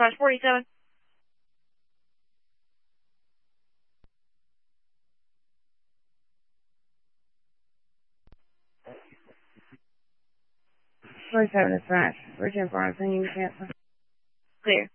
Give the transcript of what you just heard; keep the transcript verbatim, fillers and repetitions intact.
slash forty-seven. forty-seven is right. Virgin Farms, and you cancel. Clear.